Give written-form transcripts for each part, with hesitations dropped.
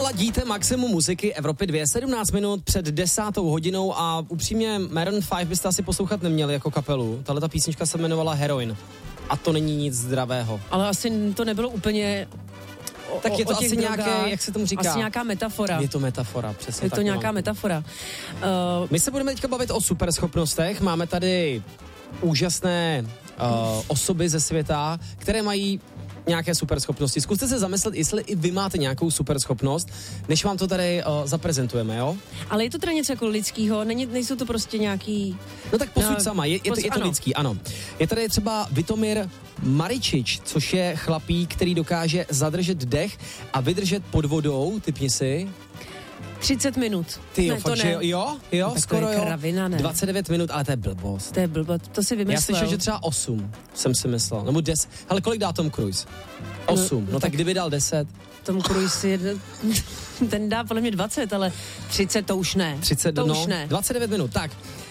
Ladíte maximum muziky Evropy 2, 17 minut před 10. hodinou a upřímně Maroon 5 byste asi poslouchat neměli jako kapelu. Tahle ta písnička se jmenovala Heroin a to není nic zdravého. Ale asi to nebylo úplně tak je to asi nějaké, jak se tomu říká? Asi nějaká metafora. Je to metafora, přesně. Je to nějaká metafora. My se budeme teďka bavit o superschopnostech. Máme tady úžasné osoby ze světa, které mají nějaké superschopnosti. Zkuste se zamyslet, jestli i vy máte nějakou superschopnost, než vám to tady zaprezentujeme, jo? Ale je to teda něco jako lidskýho, nejsou to prostě nějaký... No tak posuď sama, je to lidský, ano. Je tady třeba Vitomír Maričič, což je chlapík, který dokáže zadržet dech a vydržet pod vodou, typni si... 30 minut. Ty jo, fakt, že jo, no, skoro to je kravina, ne? 29 minut, ale to je blbost. To je blbost, to si vymyslel. Já slyšel, že třeba 8 jsem si myslel, nebo 10. Ale kolik dá Tom Cruise? 8, no tak kdyby dal 10. Tom Cruise ten dá podle mě 20, ale 30 to už ne. 30, to no, už ne. 29 minut, tak.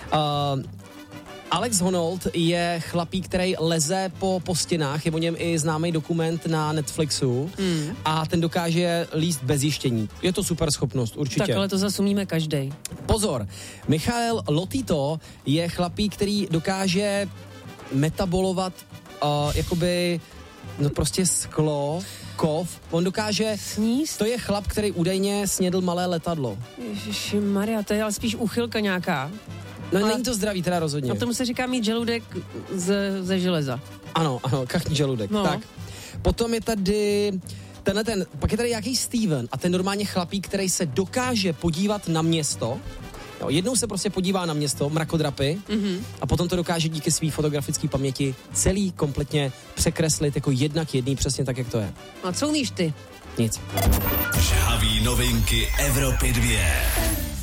Alex Honnold je chlapík, který leze po stěnách, je o něm i známý dokument na Netflixu a ten dokáže líst bez jištění. Je to super schopnost, určitě. Tak ale to zase umíme každej. Pozor, Michael Lotito je chlapík, který dokáže metabolovat jakoby, no prostě sklo, kov. On dokáže sníst. To je chlap, který údajně snědl malé letadlo. Ježišmarja, to je ale spíš úchylka nějaká. No ale není to zdraví teda rozhodně. A tomu se říká mít žaludek ze železa. Ano, kachní žaludek. No. Tak. Potom je tady pak je tady nějaký Steven a ten normálně chlapík, který se dokáže podívat na město. Jo, jednou se prostě podívá na město, mrakodrapy, a potom to dokáže díky své fotografické paměti celý kompletně překreslit jako 1:1, přesně tak, jak to je. A co umíš ty? Nic. Žhaví novinky Evropy 2.